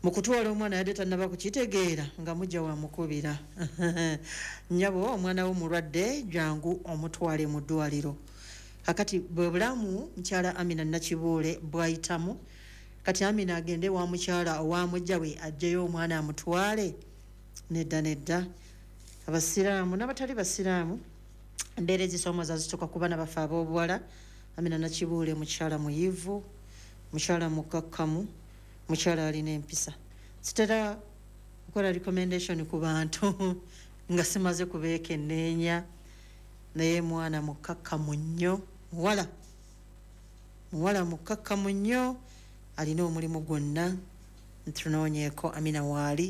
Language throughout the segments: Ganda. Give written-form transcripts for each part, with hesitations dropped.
mukutwala omwana yadde tannaba kukitegeera nga mujja wa mukubira nnyabo omwana wo mulwadde jangu omutwale mu ddwaliro. Kakati bwe bulamu mukyala Amina Nakibuule bwayitamu, kati Amina agende wa mukyala owamujja we ajjeyo omwana amutwale. Nedda abasiraamu n'abatali basiraamu embeera ezisomo zazituka kuba nabafa ab'obuwala. Amina Nakibuule mukyala muyivu, mukyala mukakkamu, mukyala alina empisa. Sitera kukola recommendation ku bantu nga simaze kubeekenneenya, naye mwana mukakkamu nnyo, muwala mukakkamu nnyo, alina omulimu gwonna. Ntunoonyeeko Amina waali.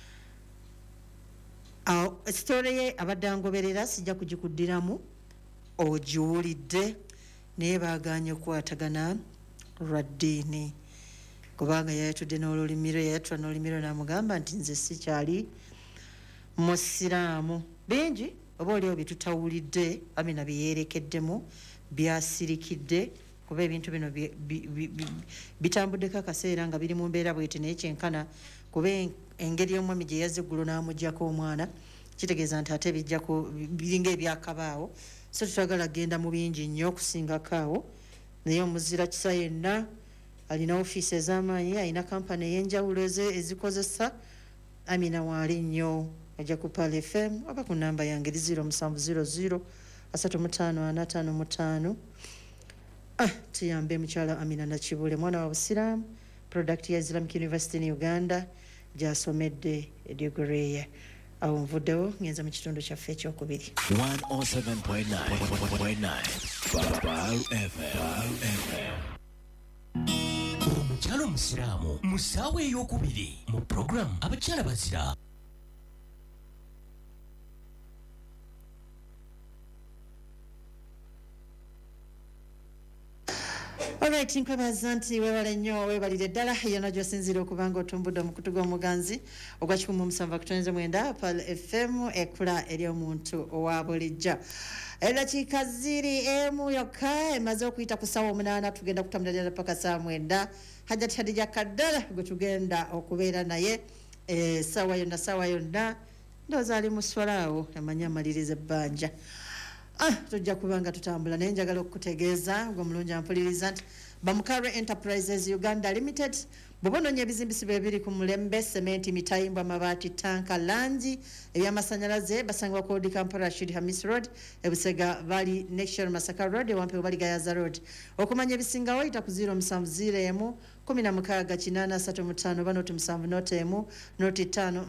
Story ye abadde angoberera sijja kugikuddiramu, ogiwulidde, naye baaganye okukwatagana lwa ddiini kubanga yayatudde n'olulimi n'amugamba nti nze sikyali musiraamu. Bingi oba oliwo bitutawulidde Amina bye yeerekeddemu byasirikidde, kuba ebintu bino bitambuddeko akaseera nga biri mu mbeera bwete, naye kyenkana kuba engeri y'omwami gye yazze eggulo n'amugyako omwana kitegeeza nti ate biringa ebyakabaawo. So tutagala genda mu bingi nnyo okusingako awo, naye omuzira kisa yenna alina ofiisi ez'amaanyi, alina kampani ey'enjawulo ezikozesa. Amina waali nnyo. Ajja ku Pal FM oba ku namba yange 0700 3545. Tuyambe mukyala Amina Nakibuule, mwana wa busiraamu, product ya Islamic University in Uganda, gy'asomedde degree ye. Awo nvuddewo ngenza mu kitundu kyaffe ekyokubiri. 107.9 Pal FM. Omukyala omusiraamu mu ssaawa ey'okubiri mu program abakyala bazira. Alright, nkwebaza nti weewale nnyo, weebalire ddala yonna gy'osinziira okuba ng'otumbudde omukutu gw'omuganzi ogwa 107.9 Pal FM, ekkula ery'omuntu owa bulijjo. Eddakiika ziri emu yokka emaze okuyita ku ssaawa 8, tugenda kutambulira paka ssaawa 9. Hajjati Hadija Kaddala gwe tugenda okubeera naye ssaawa yonna ndowooza ali mu swalaawo amanyi amaliriza ebbanja. Tujja kubanga tutambula, naye njagala okutegeeza gwe mulungi ampuliriza nti Bamukare Enterprises Uganda Limited bw'onoonya ebizimbisibwa ebiri ku Mulembe, sementi, mitayimbwa, amabaati, tanka, langi, eby'amasannyalaze basangibwa ku Old Kampala Rashid Hamis Road, Ebusega bali National Masaka Road, Ewampe bali Gayaza Road. Okumanya ebisingawo yita ku 0701 16 bano 7 noti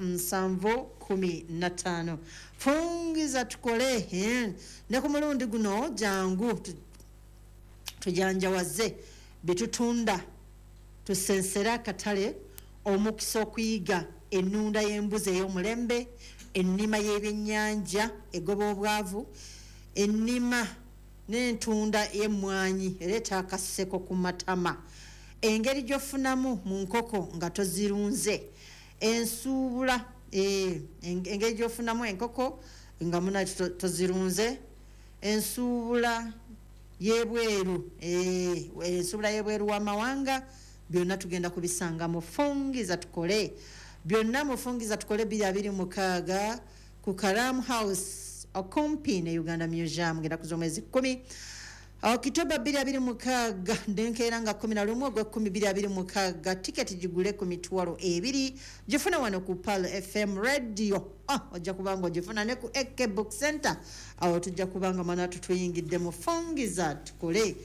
5 fungiza tukole ne ku mulundi guno jangu tujanjawaze bitutunda tusensera katale omukisa okuyiga ennunda y'embuzi ey'omulembe, ennima y'ebyennyanja egoba obwavu, ennima n'entunda y'emmwanyi ereeta akaseko ku matama, engeri gy'ofunamu mu nkoko nga tozirunze, ensuubula engeri gy'ofunamu enkoko nga muna tozirunze, ensuubula y'ebweru ensuubula y'ebweru w'amawanga, byonna tugenda kubisanga mu Fungiza Tukole. Byonna mu Fungiza Tukole 26 ku Karam House okumpi ne Uganda Museum, ngenda kuza omwezi 10 Okitoba 2026 ndenkeera nga 11 gwe 2026. Tiketi gigule ku mitwalo 2 gifuna wano ku Pal FM radio. Ojja kubanga ogifuna ne ku AK Book Center. Awo tujja kubanga mana tutuyingidde mu Fungiza Tukole.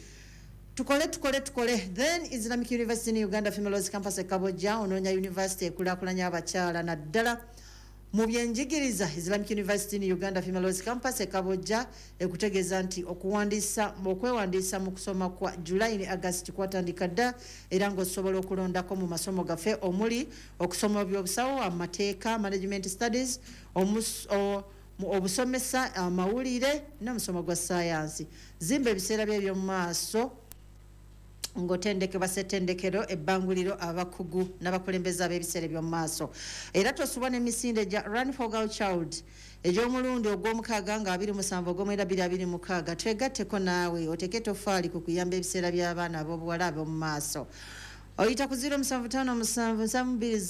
Then Islamic University in Uganda Female Campus e Kabojja, Ononya University ekulakulanya abakyala naddala mu byenjigiriza. Islamic University in Uganda Female Campus e Kabojja ekutegeeza nti okwewandiisa mu kusoma kwa July ne August kwatandika dda, era ng'osobola okulondako mu masomo gaffe omuli okusoma by'obusawo, amateeka, management studies, obusomesa, amawulire n'omusomo gwa science. Zimba ebiseera by'ebyomu maaso ng'otendekebwa ssettendekero ebbanguliro abakugu n'abakulembeze ab'ebiseera by'omu maaso. Era tosubwa n'emisinde gya Run for Girl Child egy'omulundi ogw'omukaaga nga 27 ogw'omwenda 2026. Twegatteko naawe oteeke toffaali ku kuyamba ebiseera by'abaana ab'obuwala ab'omu maaso. Oyita ku 0757 72